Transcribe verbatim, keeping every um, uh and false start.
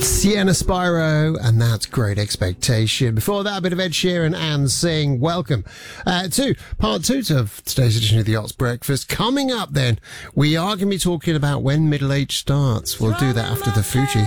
Sienna Spyro, and that's Great Expectation. Before that, a bit of Ed Sheeran and Sing. Welcome uh, to part two of today's edition of the Yachts Breakfast. Coming up then, we are going to be talking about when middle age starts. We'll do that after the Fugees.